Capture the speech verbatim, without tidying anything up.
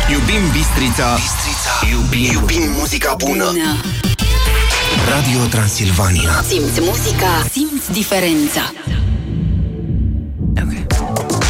Iubim Bistrița. Bistrița. Iubim, iubim muzica bună. bună. Radio Transilvania. Simți muzica, simți diferența.